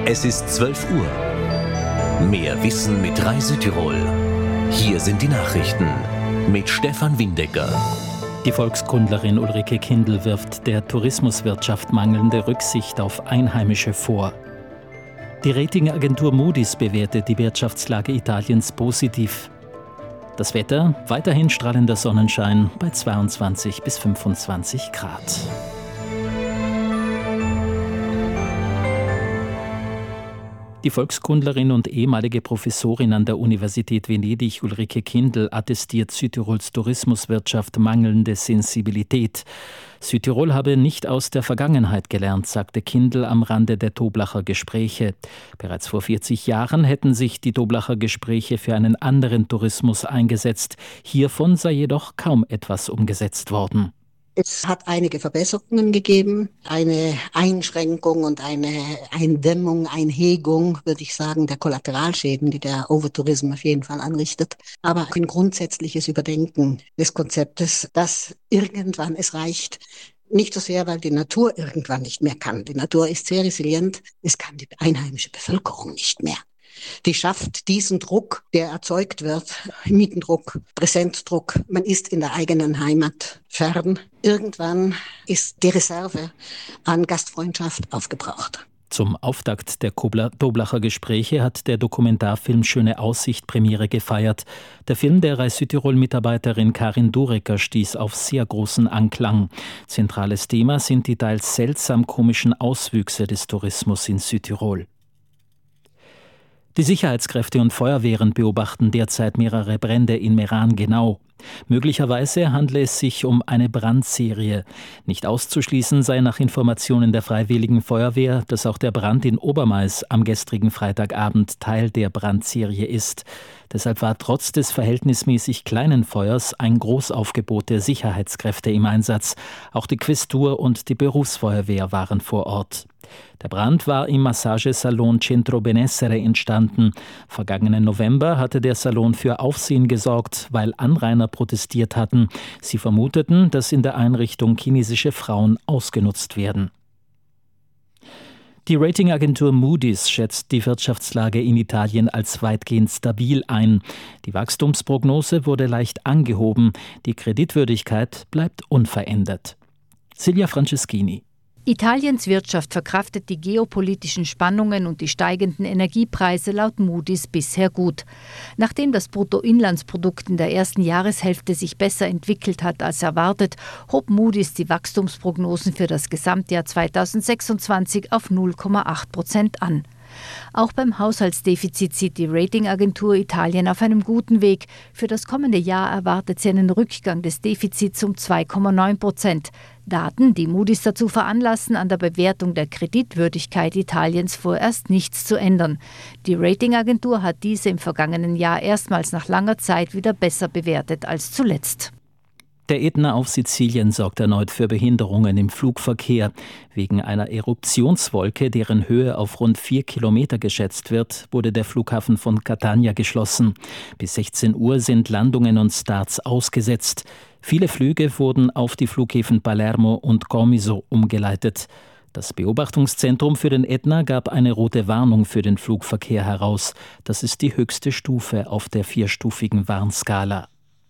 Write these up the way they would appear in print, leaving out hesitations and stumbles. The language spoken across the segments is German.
Es ist 12 Uhr. Mehr Wissen mit Südtirol. Hier sind die Nachrichten mit Stefan Windecker. Die Volkskundlerin Ulrike Kindl wirft der Tourismuswirtschaft mangelnde Rücksicht auf Einheimische vor. Die Ratingagentur Moody's bewertet die Wirtschaftslage Italiens positiv. Das Wetter, weiterhin strahlender Sonnenschein bei 22 bis 25 Grad. Die Volkskundlerin und ehemalige Professorin an der Universität Venedig Ulrike Kindl attestiert Südtirols Tourismuswirtschaft mangelnde Sensibilität. Südtirol habe nicht aus der Vergangenheit gelernt, sagte Kindl am Rande der Toblacher Gespräche. Bereits vor 40 Jahren hätten sich die Toblacher Gespräche für einen anderen Tourismus eingesetzt. Hiervon sei jedoch kaum etwas umgesetzt worden. Es hat einige Verbesserungen gegeben, eine Einschränkung und eine Eindämmung, Einhegung, würde ich sagen, der Kollateralschäden, die der Overtourism auf jeden Fall anrichtet. Aber ein grundsätzliches Überdenken des Konzeptes, dass irgendwann es reicht. Nicht so sehr, weil die Natur irgendwann nicht mehr kann. Die Natur ist sehr resilient, es kann die einheimische Bevölkerung nicht mehr. Die schafft diesen Druck, der erzeugt wird, Mietendruck, Präsenzdruck. Man ist in der eigenen Heimat fern. Irgendwann ist die Reserve an Gastfreundschaft aufgebraucht. Zum Auftakt der Toblacher Gespräche hat der Dokumentarfilm Schöne Aussicht Premiere gefeiert. Der Film der Reis Südtirol-Mitarbeiterin Karin Durecker stieß auf sehr großen Anklang. Zentrales Thema sind die teils seltsam komischen Auswüchse des Tourismus in Südtirol. Die Sicherheitskräfte und Feuerwehren beobachten derzeit mehrere Brände in Meran genau. Möglicherweise handle es sich um eine Brandserie. Nicht auszuschließen sei nach Informationen der Freiwilligen Feuerwehr, dass auch der Brand in Obermais am gestrigen Freitagabend Teil der Brandserie ist. Deshalb war trotz des verhältnismäßig kleinen Feuers ein Großaufgebot der Sicherheitskräfte im Einsatz. Auch die Questur und die Berufsfeuerwehr waren vor Ort. Der Brand war im Massagesalon Centro Benessere entstanden. Vergangenen November hatte der Salon für Aufsehen gesorgt, weil Anrainer protestiert hatten. Sie vermuteten, dass in der Einrichtung chinesische Frauen ausgenutzt werden. Die Ratingagentur Moody's schätzt die Wirtschaftslage in Italien als weitgehend stabil ein. Die Wachstumsprognose wurde leicht angehoben. Die Kreditwürdigkeit bleibt unverändert. Silvia Franceschini. Italiens Wirtschaft verkraftet die geopolitischen Spannungen und die steigenden Energiepreise laut Moody's bisher gut. Nachdem das Bruttoinlandsprodukt in der ersten Jahreshälfte sich besser entwickelt hat als erwartet, hob Moody's die Wachstumsprognosen für das Gesamtjahr 2026 auf 0,8% an. Auch beim Haushaltsdefizit sieht die Ratingagentur Italien auf einem guten Weg. Für das kommende Jahr erwartet sie einen Rückgang des Defizits um 2,9%. Daten, die Moody's dazu veranlassen, an der Bewertung der Kreditwürdigkeit Italiens vorerst nichts zu ändern. Die Ratingagentur hat diese im vergangenen Jahr erstmals nach langer Zeit wieder besser bewertet als zuletzt. Der Ätna auf Sizilien sorgt erneut für Behinderungen im Flugverkehr. Wegen einer Eruptionswolke, deren Höhe auf rund 4 Kilometer geschätzt wird, wurde der Flughafen von Catania geschlossen. Bis 16 Uhr sind Landungen und Starts ausgesetzt. Viele Flüge wurden auf die Flughäfen Palermo und Comiso umgeleitet. Das Beobachtungszentrum für den Ätna gab eine rote Warnung für den Flugverkehr heraus. Das ist die höchste Stufe auf der 4-stufigen Warnskala.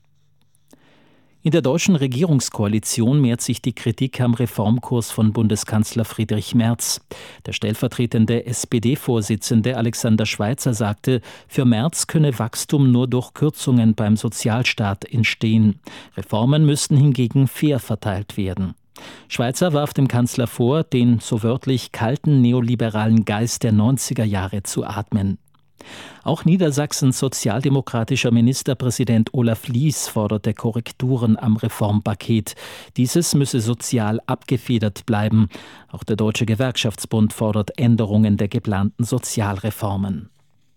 In der deutschen Regierungskoalition mehrt sich die Kritik am Reformkurs von Bundeskanzler Friedrich Merz. Der stellvertretende SPD-Vorsitzende Alexander Schweitzer sagte, für Merz könne Wachstum nur durch Kürzungen beim Sozialstaat entstehen. Reformen müssten hingegen fair verteilt werden. Schweitzer warf dem Kanzler vor, den so wörtlich kalten neoliberalen Geist der 90er Jahre zu atmen. Auch Niedersachsens sozialdemokratischer Ministerpräsident Olaf Lies forderte Korrekturen am Reformpaket. Dieses müsse sozial abgefedert bleiben. Auch der Deutsche Gewerkschaftsbund fordert Änderungen der geplanten Sozialreformen.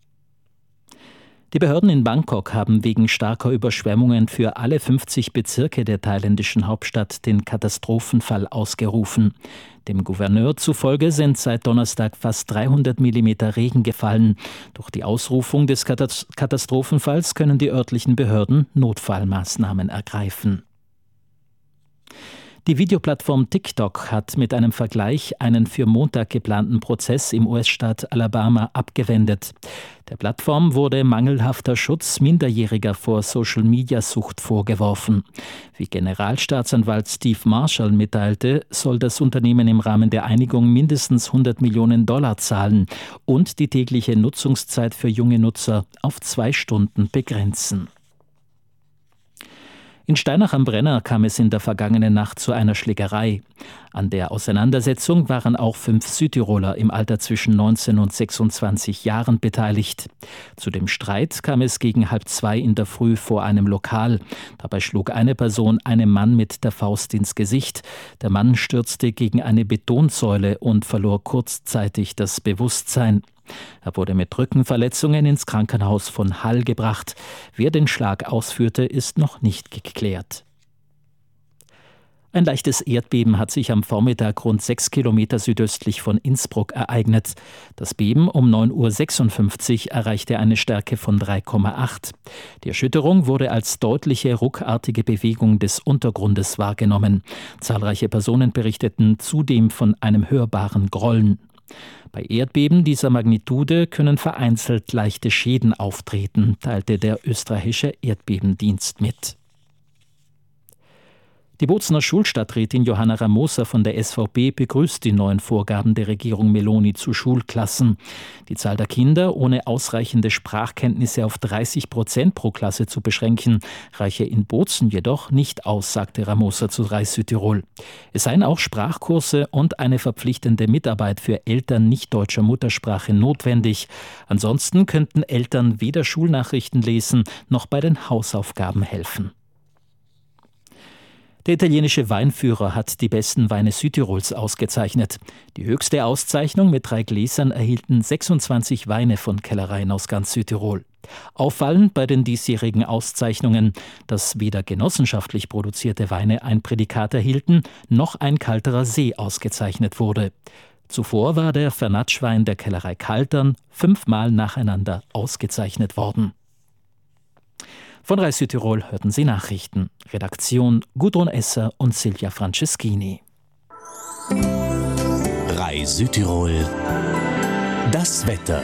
Die Behörden in Bangkok haben wegen starker Überschwemmungen für alle 50 Bezirke der thailändischen Hauptstadt den Katastrophenfall ausgerufen. Dem Gouverneur zufolge sind seit Donnerstag fast 300 Millimeter Regen gefallen. Durch die Ausrufung des Katastrophenfalls können die örtlichen Behörden Notfallmaßnahmen ergreifen. Die Videoplattform TikTok hat mit einem Vergleich einen für Montag geplanten Prozess im US-Staat Alabama abgewendet. Der Plattform wurde mangelhafter Schutz Minderjähriger vor Social-Media-Sucht vorgeworfen. Wie Generalstaatsanwalt Steve Marshall mitteilte, soll das Unternehmen im Rahmen der Einigung mindestens $100 Millionen zahlen und die tägliche Nutzungszeit für junge Nutzer auf 2 Stunden begrenzen. In Steinach am Brenner kam es in der vergangenen Nacht zu einer Schlägerei. An der Auseinandersetzung waren auch 5 Südtiroler im Alter zwischen 19 und 26 Jahren beteiligt. Zu dem Streit kam es gegen 1:30 in der Früh vor einem Lokal. Dabei schlug eine Person einem Mann mit der Faust ins Gesicht. Der Mann stürzte gegen eine Betonsäule und verlor kurzzeitig das Bewusstsein. Er wurde mit Rückenverletzungen ins Krankenhaus von Hall gebracht. Wer den Schlag ausführte, ist noch nicht geklärt. Ein leichtes Erdbeben hat sich am Vormittag rund 6 Kilometer südöstlich von Innsbruck ereignet. Das Beben um 9:56 Uhr erreichte eine Stärke von 3,8. Die Erschütterung wurde als deutliche, ruckartige Bewegung des Untergrundes wahrgenommen. Zahlreiche Personen berichteten zudem von einem hörbaren Grollen. Bei Erdbeben dieser Magnitude können vereinzelt leichte Schäden auftreten, teilte der österreichische Erdbebendienst mit. Die Bozner Schulstadträtin Johanna Ramoser von der SVP begrüßt die neuen Vorgaben der Regierung Meloni zu Schulklassen. Die Zahl der Kinder ohne ausreichende Sprachkenntnisse auf 30% pro Klasse zu beschränken, reiche in Bozen jedoch nicht aus, sagte Ramoser zu Reis Südtirol. Es seien auch Sprachkurse und eine verpflichtende Mitarbeit für Eltern nicht deutscher Muttersprache notwendig. Ansonsten könnten Eltern weder Schulnachrichten lesen noch bei den Hausaufgaben helfen. Der italienische Weinführer hat die besten Weine Südtirols ausgezeichnet. Die höchste Auszeichnung mit 3 Gläsern erhielten 26 Weine von Kellereien aus ganz Südtirol. Auffallend bei den diesjährigen Auszeichnungen, dass weder genossenschaftlich produzierte Weine ein Prädikat erhielten, noch ein Kalterer See ausgezeichnet wurde. Zuvor war der Vernatsch-Wein der Kellerei Kaltern 5-mal nacheinander ausgezeichnet worden. Von Reis Südtirol hörten Sie Nachrichten. Redaktion Gudrun Esser und Silvia Franceschini. Reis Südtirol. Das Wetter.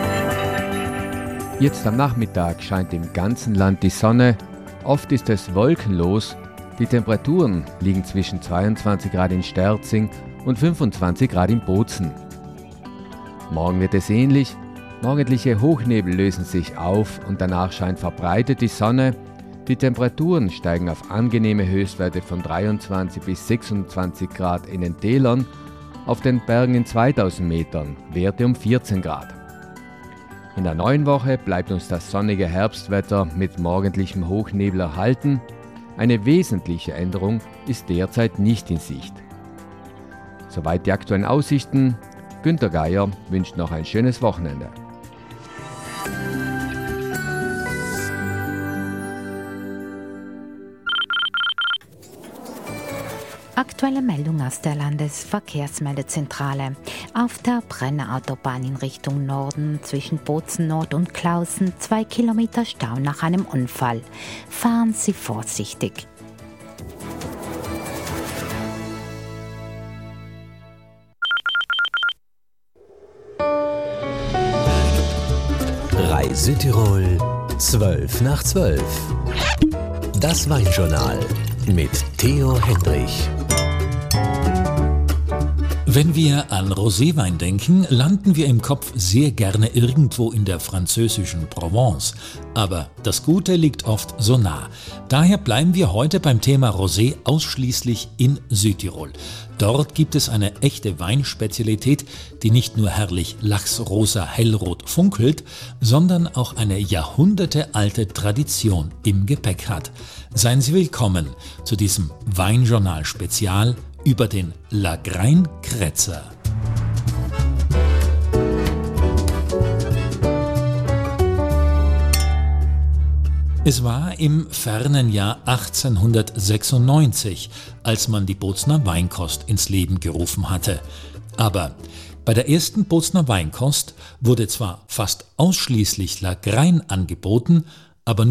Jetzt am Nachmittag scheint im ganzen Land die Sonne. Oft ist es wolkenlos. Die Temperaturen liegen zwischen 22 Grad in Sterzing und 25 Grad in Bozen. Morgen wird es ähnlich. Morgendliche Hochnebel lösen sich auf und danach scheint verbreitet die Sonne. Die Temperaturen steigen auf angenehme Höchstwerte von 23 bis 26 Grad in den Tälern, auf den Bergen in 2000 Metern Werte um 14 Grad. In der neuen Woche bleibt uns das sonnige Herbstwetter mit morgendlichem Hochnebel erhalten. Eine wesentliche Änderung ist derzeit nicht in Sicht. Soweit die aktuellen Aussichten. Günter Geier wünscht noch ein schönes Wochenende. Aktuelle Meldung aus der Landesverkehrsmeldezentrale. Auf der Brennerautobahn in Richtung Norden zwischen Bozen Nord und Klausen 2 Kilometer Stau nach einem Unfall. Fahren Sie vorsichtig. Reis Südtirol, 12:12. Das Weinjournal mit Theo Hendrich. Wenn wir an Roséwein denken, landen wir im Kopf sehr gerne irgendwo in der französischen Provence. Aber das Gute liegt oft so nah. Daher bleiben wir heute beim Thema Rosé ausschließlich in Südtirol. Dort gibt es eine echte Weinspezialität, die nicht nur herrlich lachsrosa hellrot funkelt, sondern auch eine jahrhundertealte Tradition im Gepäck hat. Seien Sie willkommen zu diesem Weinjournal-Spezial über den Lagrein-Kretzer. Es war im fernen Jahr 1896, als man die Bozner Weinkost ins Leben gerufen hatte. Aber bei der ersten Bozner Weinkost wurde zwar fast ausschließlich Lagrein angeboten, aber nur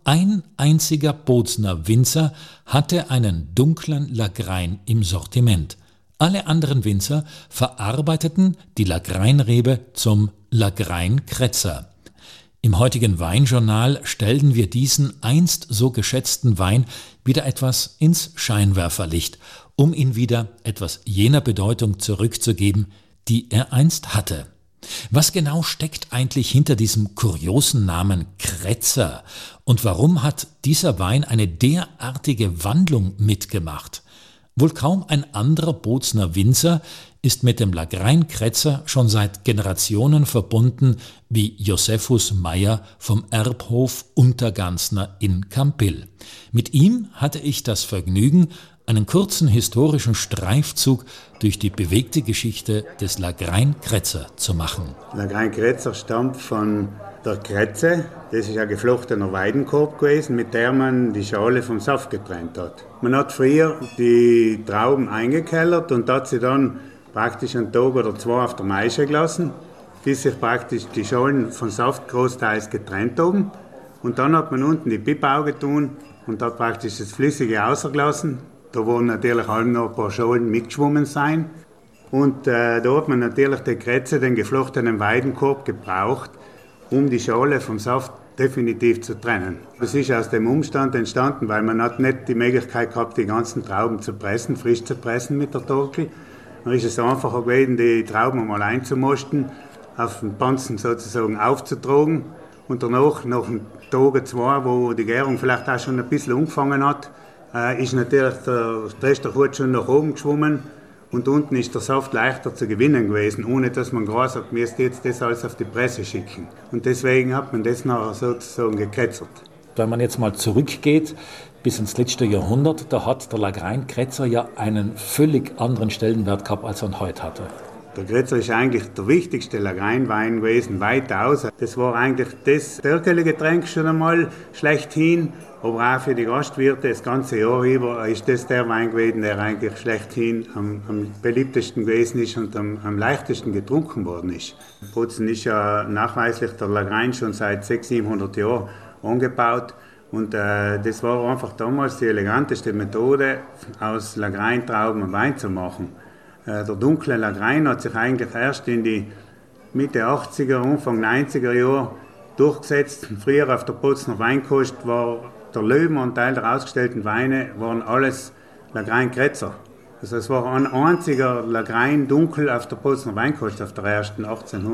ein einziger Bozner Winzer hatte einen dunklen Lagrein im Sortiment. Alle anderen Winzer verarbeiteten die Lagreinrebe zum Lagrein-Kretzer. Im heutigen Weinjournal stellen wir diesen einst so geschätzten Wein wieder etwas ins Scheinwerferlicht, um ihn wieder etwas jener Bedeutung zurückzugeben, die er einst hatte. Was genau steckt eigentlich hinter diesem kuriosen Namen Kretzer und warum hat dieser Wein eine derartige Wandlung mitgemacht? Wohl kaum ein anderer Bozner Winzer ist mit dem Lagrein-Kretzer schon seit Generationen verbunden wie Josephus Meyer vom Erbhof Untergansner in Campil. Mit ihm hatte ich das Vergnügen, einen kurzen historischen Streifzug durch die bewegte Geschichte des Lagrein-Kretzer zu machen. Lagrein-Kretzer stammt von der Kretze. Das ist ein geflochtener Weidenkorb gewesen, mit der man die Schale vom Saft getrennt hat. Man hat früher die Trauben eingekellert und hat sie dann praktisch einen Tag oder zwei auf der Maische gelassen, bis sich praktisch die Schalen vom Saft großteils getrennt haben. Und dann hat man unten die Pippe getan und hat praktisch das Flüssige ausgelassen. Da wurden natürlich auch noch ein paar Schalen mitgeschwommen sein. Und da hat man natürlich die Kretze, den geflochtenen Weidenkorb, gebraucht, um die Schale vom Saft definitiv zu trennen. Das ist aus dem Umstand entstanden, weil man hat nicht die Möglichkeit gehabt, die ganzen Trauben zu pressen, frisch zu pressen mit der Torkel. Dann ist es einfacher gewesen, die Trauben mal einzumosten, auf den Panzen sozusagen aufzutragen und danach, nach einem Tag, zwei, wo die Gärung vielleicht auch schon ein bisschen umgefangen hat, ist natürlich der Tresterhut schon nach oben geschwommen und unten ist der Saft leichter zu gewinnen gewesen, ohne dass man gerade sagt, wir müssen jetzt das alles auf die Presse schicken. Und deswegen hat man das nachher sozusagen gekretzert. Wenn man jetzt mal zurückgeht bis ins letzte Jahrhundert, da hat der Lagrein-Kretzer ja einen völlig anderen Stellenwert gehabt, als er heute hatte. Der Kretzer ist eigentlich der wichtigste Lagreinwein gewesen, weitaus. Das war eigentlich das Törkele-Getränk schon einmal schlechthin, aber auch für die Gastwirte das ganze Jahr über ist das der Wein gewesen, der eigentlich schlechthin am beliebtesten gewesen ist und am leichtesten getrunken worden ist. Bozen ist ja nachweislich der Lagrein schon seit 600-700 Jahren angebaut. Und das war einfach damals die eleganteste Methode, aus Lagrein-Trauben Wein zu machen. Der dunkle Lagrein hat sich eigentlich erst in die Mitte 80er, Anfang 90er Jahre durchgesetzt. Früher auf der Bozner Weinkost war der Löwenanteil der ausgestellten Weine waren alles Lagrein-Kretzer. Also es war ein einziger Lagrein dunkel auf der Bozner Weinkost, auf der ersten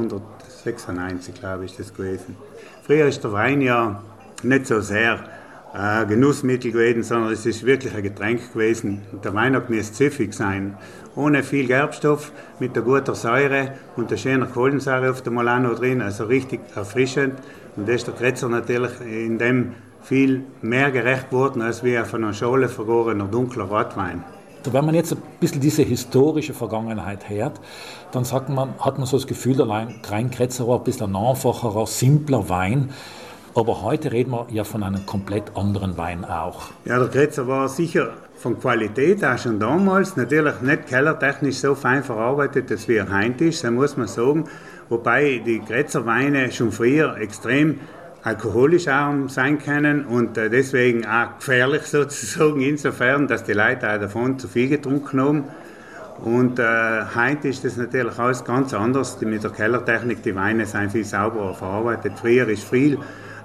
1896, glaube ich, das gewesen. Früher ist der Wein ja nicht so sehr Genussmittel gewesen, sondern es ist wirklich ein Getränk gewesen. Der Wein hat müsste süffig sein, ohne viel Gerbstoff, mit der guten Säure und der schönen Kohlensäure auf der Molano drin, also richtig erfrischend. Und da ist der Kretzer natürlich in dem viel mehr gerecht worden, als wie von einer Schale vergorener dunkler Rotwein. Wenn man jetzt ein bisschen diese historische Vergangenheit hört, dann hat man so das Gefühl, der Lagrein-Kretzer war ein bisschen ein einfacherer, simpler Wein. Aber heute reden wir ja von einem komplett anderen Wein auch. Ja, der Kretzer war sicher von Qualität auch schon damals, natürlich nicht kellertechnisch so fein verarbeitet, als wie er heute ist, das muss man sagen. Wobei die Kretzerweine schon früher extrem alkoholisch auch sein können und deswegen auch gefährlich sozusagen, insofern, dass die Leute auch davon zu viel getrunken haben. Und heute ist das natürlich alles ganz anders. Mit der Kellertechnik, die Weine sind viel sauberer verarbeitet. Früher ist viel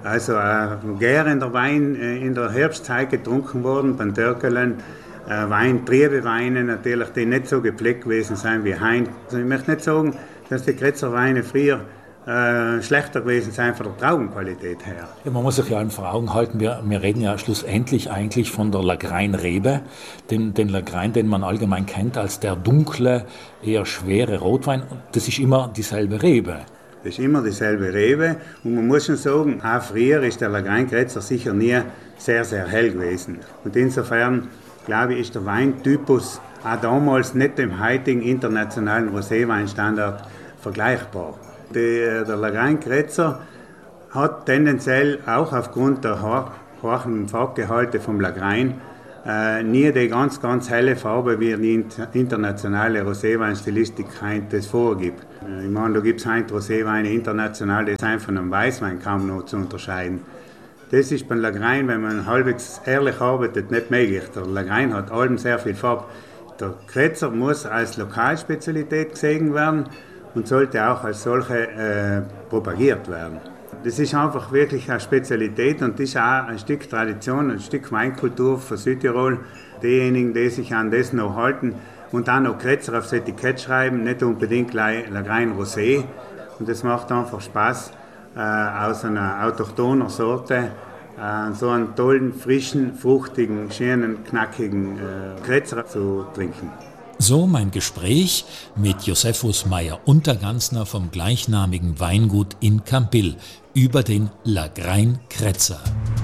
gärender Wein in der Herbstzeit getrunken worden, beim Törkelen. Triebeweine natürlich, die nicht so gepflegt gewesen sind wie heute. Also ich möchte nicht sagen, dass die Kretzerweine früher schlechter gewesen sein von der Traubenqualität her. Ja, man muss sich ja vor Augen halten, wir reden ja schlussendlich eigentlich von der Lagrein-Rebe, den Lagrein, den man allgemein kennt als der dunkle, eher schwere Rotwein. Das ist immer dieselbe Rebe. Das ist immer dieselbe Rebe und man muss schon sagen, auch früher ist der Lagrein-Kretzer sicher nie sehr, sehr hell gewesen. Und insofern, glaube ich, ist der Weintypus auch damals nicht dem heutigen internationalen Roséweinstandard vergleichbar. Der Lagrein-Kretzer hat tendenziell auch aufgrund der hohen Farbgehalte vom Lagrein nie die ganz, ganz helle Farbe, wie die internationale Roséweinstilistik das vorgibt. Ich meine, da gibt es heute Roséweine international, die sind von einem Weißwein kaum noch zu unterscheiden. Das ist beim Lagrein, wenn man halbwegs ehrlich arbeitet, nicht möglich. Der Lagrein hat allem sehr viel Farbe. Der Kretzer muss als Lokalspezialität gesehen werden und sollte auch als solche propagiert werden. Das ist einfach wirklich eine Spezialität und das ist auch ein Stück Tradition, ein Stück Weinkultur für Südtirol. Diejenigen, die sich an das noch halten und dann noch Kretzer aufs Etikett schreiben, nicht unbedingt Lagrein Rosé. Und das macht einfach Spaß, aus einer autochthonen Sorte so einen tollen, frischen, fruchtigen, schönen, knackigen Kretzer zu trinken. So mein Gespräch mit Josephus Meyer-Unterganzner vom gleichnamigen Weingut in Cambil über den Lagrein Kretzer.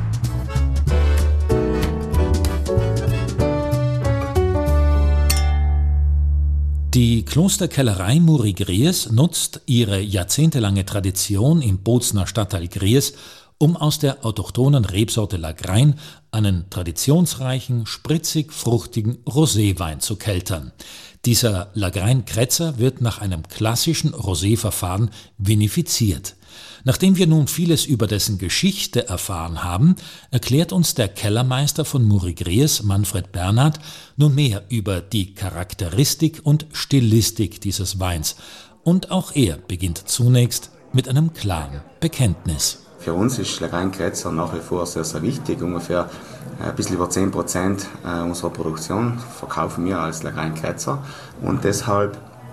Die Klosterkellerei Muri Gries nutzt ihre jahrzehntelange Tradition im Bozner Stadtteil Gries, um aus der autochthonen Rebsorte Lagrein einen traditionsreichen, spritzig-fruchtigen Roséwein zu keltern. Dieser Lagrein Kretzer wird nach einem klassischen Rosé-Verfahren vinifiziert. Nachdem wir nun vieles über dessen Geschichte erfahren haben, erklärt uns der Kellermeister von Muri Gries, Manfred Bernhard, nun mehr über die Charakteristik und Stilistik dieses Weins. Und auch er beginnt zunächst mit einem klaren Bekenntnis. Für uns ist Lagrein Kretzer nach wie vor sehr, sehr wichtig. Ungefähr ein bisschen über 10% unserer Produktion verkaufen wir als Lagrein Kretzer. Und deshalb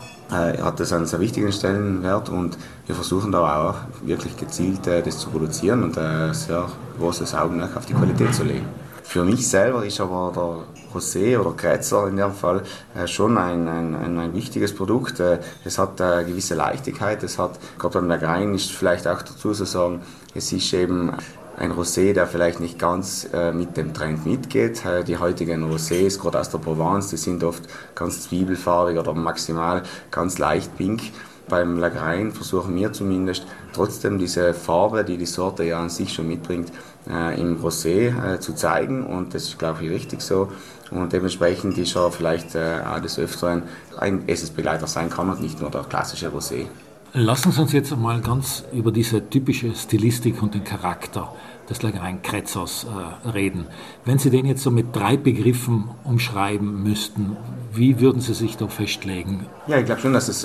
hat das einen sehr wichtigen Stellenwert und wir versuchen da auch wirklich gezielt das zu produzieren und ein sehr großes Augenmerk auf die Qualität zu legen. Für mich selber ist aber der Rosé oder Kretzer in dem Fall schon ein wichtiges Produkt. Es hat eine gewisse Leichtigkeit, gerade beim Lagrein ist vielleicht auch dazu zu sagen, es ist eben ein Rosé, der vielleicht nicht ganz mit dem Trend mitgeht. Die heutigen Rosés, gerade aus der Provence, die sind oft ganz zwiebelfarbig oder maximal ganz leicht pink. Beim Lagrein versuchen wir zumindest trotzdem diese Farbe, die die Sorte ja an sich schon mitbringt, im Rosé zu zeigen und das ist, glaube ich, richtig so. Und dementsprechend ist er vielleicht auch des Öfteren ein Essensbegleiter sein kann und nicht nur der klassische Rosé. Lassen Sie uns jetzt einmal ganz über diese typische Stilistik und den Charakter des Lagrein Kretzers reden. Wenn Sie den jetzt so mit 3 Begriffen umschreiben müssten, wie würden Sie sich da festlegen? Ja, ich glaube schon, dass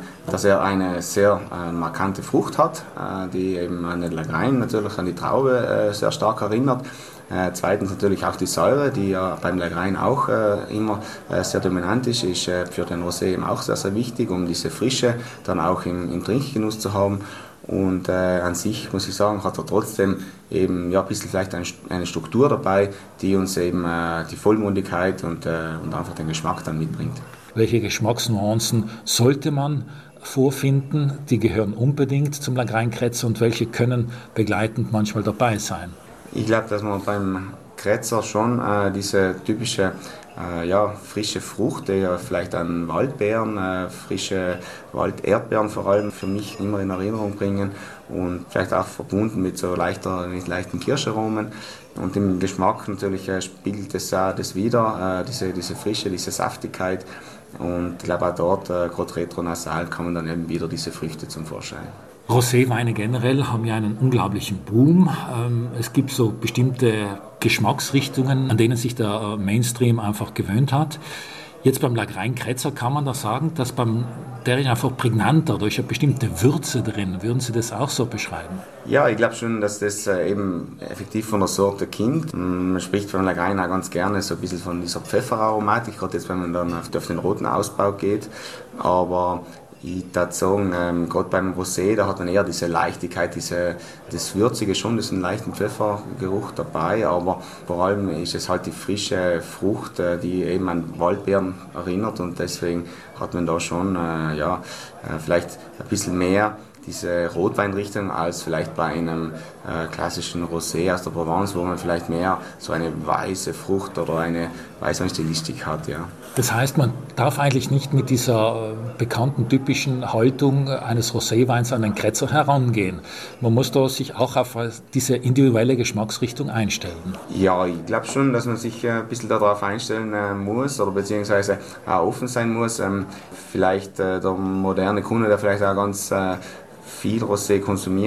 er eine sehr markante Frucht hat, die eben an den Lagrein natürlich an die Traube sehr stark erinnert. Zweitens natürlich auch die Säure, die ja beim Lagrein auch immer sehr dominant ist für den Rosé eben auch sehr, sehr wichtig, um diese Frische dann auch im Trinkgenuss zu haben. Und an sich, muss ich sagen, hat er trotzdem eben ja, ein bisschen vielleicht eine Struktur dabei, die uns eben die Vollmundigkeit und einfach den Geschmack dann mitbringt. Welche Geschmacksnuancen sollte man vorfinden? Die gehören unbedingt zum Lagrein Kretzer und welche können begleitend manchmal dabei sein? Ich glaube, dass man beim Kretzer schon diese typische frische Frucht, die ja vielleicht an Waldbeeren, frische Walderdbeeren vor allem für mich immer in Erinnerung bringen und vielleicht auch verbunden mit so leichten Kirscharomen. Und im Geschmack natürlich spiegelt es das wieder, diese Frische, diese Saftigkeit. Und ich glaube auch dort, gerade retronasal, kommen dann eben wieder diese Früchte zum Vorschein. Roséweine generell haben ja einen unglaublichen Boom. Es gibt so bestimmte Geschmacksrichtungen, an denen sich der Mainstream einfach gewöhnt hat. Jetzt beim Lagrein Kretzer kann man da sagen, dass der ist einfach prägnanter, da ist eine bestimmte Würze drin. Würden Sie das auch so beschreiben? Ja, ich glaube schon, dass das eben effektiv von der Sorte kommt. Man spricht beim Lagrein auch ganz gerne so ein bisschen von dieser Pfefferaromatik, gerade jetzt, wenn man dann auf den roten Ausbau geht. Aber ich würde sagen, gerade beim Rosé, da hat man eher diese Leichtigkeit, das Würzige schon, diesen leichten Pfeffergeruch dabei, aber vor allem ist es halt die frische Frucht, die eben an Waldbeeren erinnert und deswegen hat man da schon vielleicht ein bisschen mehr diese Rotweinrichtung als vielleicht bei einem klassischen Rosé aus der Provence, wo man vielleicht mehr so eine weiße Frucht oder eine Weißweinstilistik hat, ja. Das heißt, man darf eigentlich nicht mit dieser bekannten typischen Haltung eines Roséweins an den Kretzer herangehen. Man muss da sich auch auf diese individuelle Geschmacksrichtung einstellen. Ja, ich glaube schon, dass man sich ein bisschen darauf einstellen muss oder beziehungsweise auch offen sein muss. Vielleicht der moderne Kunde, der vielleicht auch ganz viel Rosé konsumiert,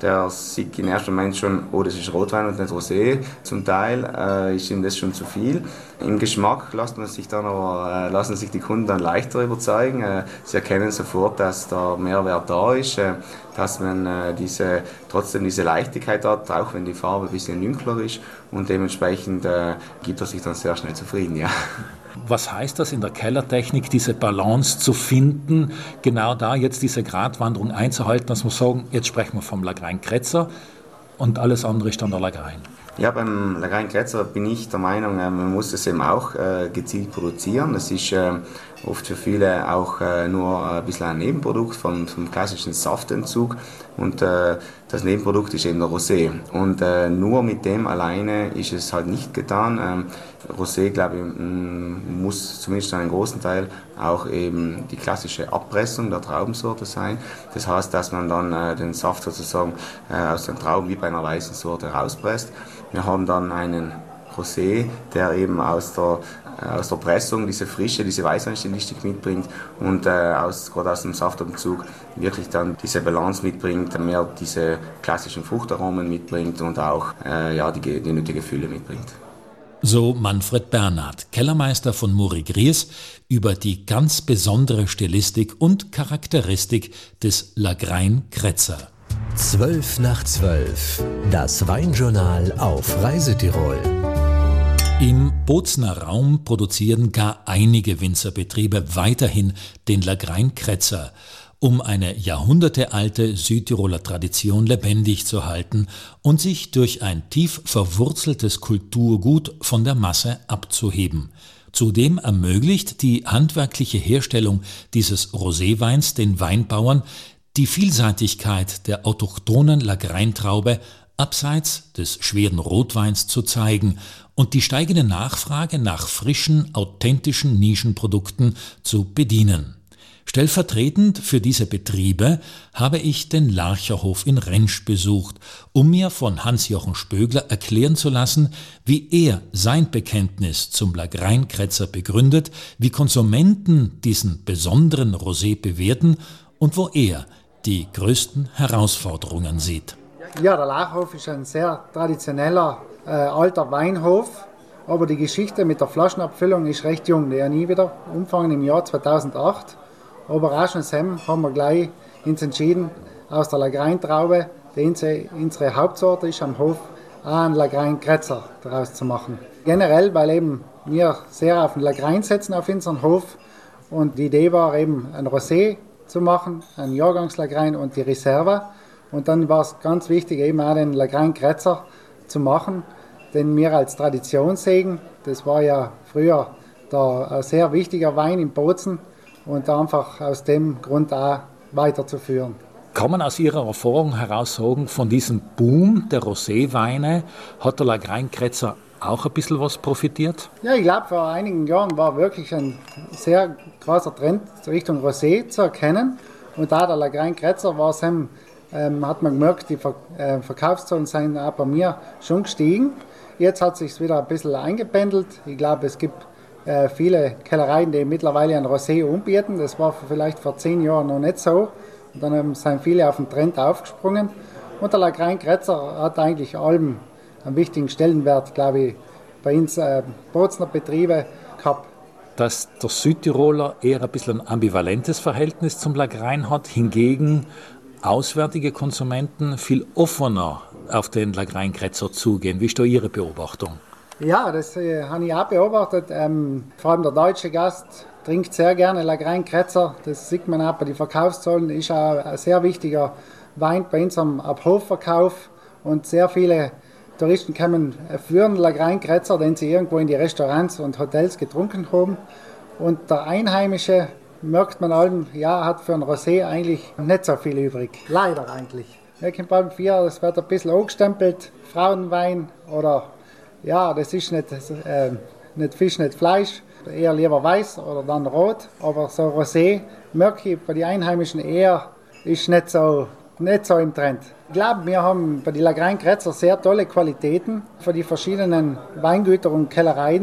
der sieht im ersten Moment schon, oh, das ist Rotwein und nicht Rosé. Zum Teil ist ihm das schon zu viel. Im Geschmack lassen sich die Kunden dann leichter überzeugen. Sie erkennen sofort, dass der Mehrwert da ist, dass man trotzdem diese Leichtigkeit hat, auch wenn die Farbe ein bisschen dunkler ist. Und dementsprechend gibt er sich dann sehr schnell zufrieden, ja. Was heißt das in der Kellertechnik, diese Balance zu finden, genau da jetzt diese Gratwanderung einzuhalten, dass wir sagen, jetzt sprechen wir vom Lagrein-Kretzer und alles andere ist dann der Lagrein? Ja, beim Lagrein-Kretzer bin ich der Meinung, man muss es eben auch gezielt produzieren. Das ist oft für viele auch nur ein bisschen ein Nebenprodukt vom klassischen Saftentzug. Und das Nebenprodukt ist eben der Rosé. Und nur mit dem alleine ist es halt nicht getan. Rosé, glaube ich, muss zumindest zu einem großen Teil auch eben die klassische Abpressung der Traubensorte sein. Das heißt, dass man dann den Saft sozusagen aus den Trauben wie bei einer weißen Sorte rauspresst. Wir haben dann einen Rosé, der eben aus der Pressung diese Frische, diese Weißweinstilistik mitbringt und gerade aus dem Saftabzug wirklich dann diese Balance mitbringt, mehr diese klassischen Fruchtaromen mitbringt und auch die nötige Fülle mitbringt. So Manfred Bernhard, Kellermeister von Muri Gries, über die ganz besondere Stilistik und Charakteristik des Lagrein-Kretzer. 12:12, das Weinjournal auf Reisetirol. Im Bozner Raum produzieren gar einige Winzerbetriebe weiterhin den Lagrein-Kretzer, um eine jahrhundertealte Südtiroler Tradition lebendig zu halten und sich durch ein tief verwurzeltes Kulturgut von der Masse abzuheben. Zudem ermöglicht die handwerkliche Herstellung dieses Roséweins den Weinbauern, die Vielseitigkeit der autochthonen Lagrein-Traube abseits des schweren Rotweins zu zeigen und die steigende Nachfrage nach frischen, authentischen Nischenprodukten zu bedienen. Stellvertretend für diese Betriebe habe ich den Larcherhof in Rentsch besucht, um mir von Hans-Jochen Spögler erklären zu lassen, wie er sein Bekenntnis zum Lagrein-Kretzer begründet, wie Konsumenten diesen besonderen Rosé bewerten und wo er die größten Herausforderungen sieht. Ja, der Larcherhof ist ein sehr traditioneller alter Weinhof, aber die Geschichte mit der Flaschenabfüllung ist recht jung. Die haben nie wieder umgefangen im Jahr 2008. Aber auch schon haben wir gleich uns entschieden, aus der Lagrein-Traube, die unsere Hauptsorte ist am Hof, auch einen Lagrein-Kretzer daraus zu machen. Generell, weil eben wir sehr auf den Lagrein setzen auf unseren Hof und die Idee war eben ein Rosé zu machen, ein Jahrgangslagrein und die Reserve. Und dann war es ganz wichtig, eben auch den Lagrein-Kretzer zu machen, den wir als Tradition sehen. Das war ja früher ein sehr wichtiger Wein in Bozen und einfach aus dem Grund auch weiterzuführen. Kann man aus Ihrer Erfahrung heraus sagen, von diesem Boom der Roséweine hat der Lagrein-Kretzer auch ein bisschen was profitiert? Ja, ich glaube, vor einigen Jahren war wirklich ein sehr großer Trend Richtung Rosé zu erkennen. Und da der Lagrein-Kretzer war, hat man gemerkt, die Verkaufszahlen sind auch bei mir schon gestiegen. Jetzt hat es sich wieder ein bisschen eingependelt. Ich glaube, es gibt viele Kellereien, die mittlerweile ein Rosé anbieten. Das war vielleicht vor 10 Jahren noch nicht so. Und dann sind viele auf den Trend aufgesprungen. Und der Lagrein-Kretzer hat eigentlich allem einen wichtigen Stellenwert, glaube ich, bei uns Bozner Betriebe gehabt. Dass der Südtiroler eher ein bisschen ein ambivalentes Verhältnis zum Lagrein hat, hingegen auswärtige Konsumenten viel offener auf den Lagrein-Kretzer zugehen. Wie ist da Ihre Beobachtung? Ja, das habe ich auch beobachtet. Vor allem der deutsche Gast trinkt sehr gerne Lagrein-Kretzer. Das sieht man auch bei den Verkaufszahlen. Ist auch ein sehr wichtiger Wein bei uns am Hofverkauf. Und sehr viele Touristen kommen für einen Lagrein-Kretzer, den sie irgendwo in die Restaurants und Hotels getrunken haben. Und der Einheimische, merkt man allem, ja, hat für ein Rosé eigentlich nicht so viel übrig. Leider eigentlich. Wir kommen beim 4, das wird ein bisschen angestempelt, Frauenwein oder ja, das ist nicht Fisch, nicht Fleisch, eher lieber weiß oder dann rot. Aber so Rosé, merke ich bei den Einheimischen eher, ist nicht so im Trend. Ich glaube, wir haben bei den Lagrein-Kretzer sehr tolle Qualitäten für die verschiedenen Weingüter und Kellereien.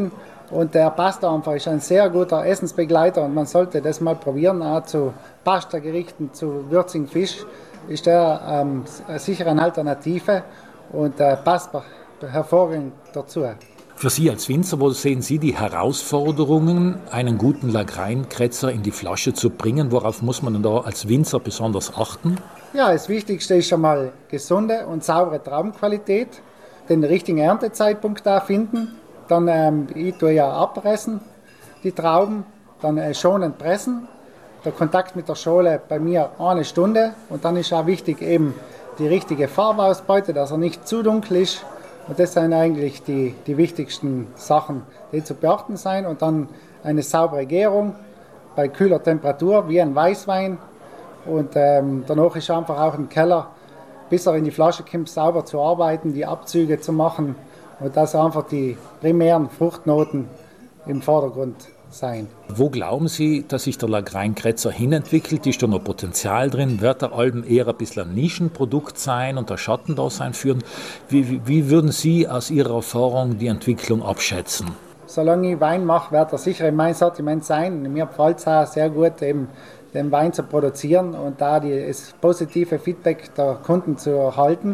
Und der passt einfach, ist ein sehr guter Essensbegleiter und man sollte das mal probieren, auch zu Pasta-Gerichten, zu würzigen Fisch. Ist der sicher eine Alternative und passt hervorragend dazu. Für Sie als Winzer, wo sehen Sie die Herausforderungen, einen guten Lagreinkretzer in die Flasche zu bringen? Worauf muss man denn da als Winzer besonders achten? Ja, das Wichtigste ist schon mal gesunde und saubere Traubenqualität, den richtigen Erntezeitpunkt da finden. Dann ich tue ja abpressen, die Trauben, dann schonend pressen. Der Kontakt mit der Schale bei mir 1 Stunde und dann ist auch wichtig eben die richtige Farbausbeute, dass er nicht zu dunkel ist. Und das sind eigentlich die wichtigsten Sachen, die zu beachten sein. Und dann eine saubere Gärung bei kühler Temperatur wie ein Weißwein. Und danach ist einfach auch im Keller, bis er in die Flasche kommt, sauber zu arbeiten, die Abzüge zu machen. Und dass einfach die primären Fruchtnoten im Vordergrund sein. Wo glauben Sie, dass sich der Lagreinkretzer hinentwickelt? Ist da noch Potenzial drin? Wird der Alben eher ein bisschen ein Nischenprodukt sein und der Schattendasein führen? Wie würden Sie aus Ihrer Erfahrung die Entwicklung abschätzen? Solange ich Wein mache, wird er sicher in meinem Sortiment sein. Mir gefällt es auch sehr gut, eben den Wein zu produzieren und da das positive Feedback der Kunden zu erhalten.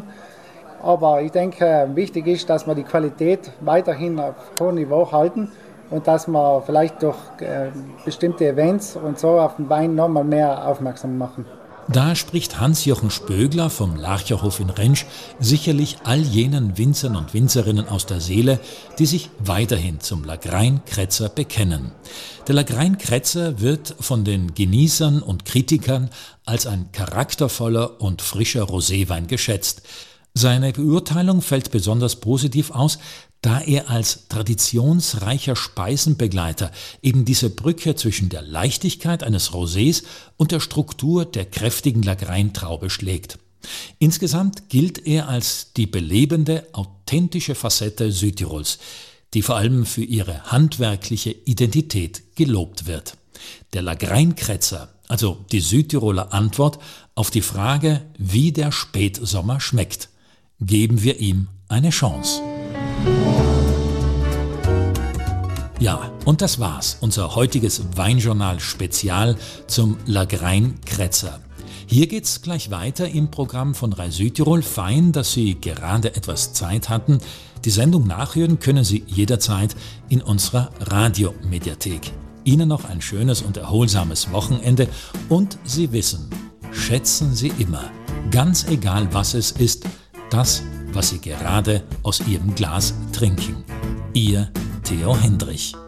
Aber ich denke, wichtig ist, dass wir die Qualität weiterhin auf hohem Niveau halten und dass wir vielleicht durch bestimmte Events und so auf den Wein noch mal mehr aufmerksam machen. Da spricht Hans-Jochen Spögler vom Larcherhof in Rentsch sicherlich all jenen Winzern und Winzerinnen aus der Seele, die sich weiterhin zum Lagreinkretzer bekennen. Der Lagreinkretzer wird von den Genießern und Kritikern als ein charaktervoller und frischer Roséwein geschätzt. Seine Beurteilung fällt besonders positiv aus, da er als traditionsreicher Speisenbegleiter eben diese Brücke zwischen der Leichtigkeit eines Rosés und der Struktur der kräftigen Lagreintraube schlägt. Insgesamt gilt er als die belebende, authentische Facette Südtirols, die vor allem für ihre handwerkliche Identität gelobt wird. Der Lagreinkretzer, also die Südtiroler Antwort auf die Frage, wie der Spätsommer schmeckt. Geben wir ihm eine Chance. Ja, und das war's, unser heutiges Weinjournal-Spezial zum Lagreinkretzer. Hier geht's gleich weiter im Programm von Rai Südtirol. Fein, dass Sie gerade etwas Zeit hatten. Die Sendung nachhören können Sie jederzeit in unserer Radiomediathek. Ihnen noch ein schönes und erholsames Wochenende und Sie wissen, schätzen Sie immer, ganz egal was es ist, das, was Sie gerade aus Ihrem Glas trinken. Ihr Theo Hendrich.